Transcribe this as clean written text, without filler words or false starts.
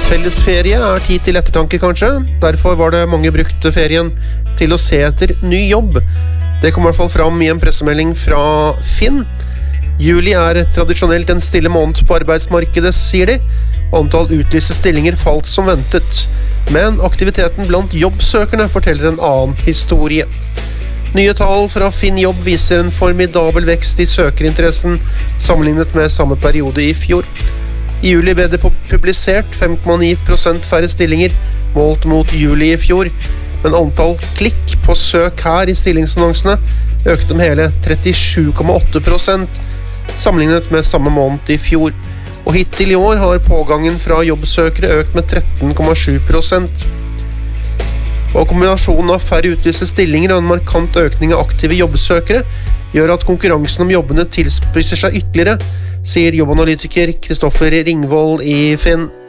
Fellesferie tid til ettertanke kanskje. Derfor var det mange brukte ferien til å se etter ny jobb. Det kom I hvert fall fram I en pressemelding fra Finn. Juli tradisjonelt en stille måned på arbeidsmarkedet, sier de. Antall utlyste stillinger falt som ventet. Men aktiviteten blant jobbsøkerne forteller en annen historie. Nye tall fra Finn Jobb viser en formidabel vekst I søkerinteressen sammenlignet med samme periode I fjor. I juli ble det publisert 5,9% færre stillinger målt mot juli I fjor, men antall klikk på søk her I stillingsannonsene økte med hele 37,8% sammenlignet med samme måned I fjor. Og hittil I år har pågangen fra jobbsøkere økt med 13,7%. Og kombinasjonen av færre utlyste stillinger og en markant økning av aktive jobbsøkere gjør at konkurransen om jobbene tilspisser seg ytterligere, sier jobbanalytiker Kristoffer Ringvold I Finn.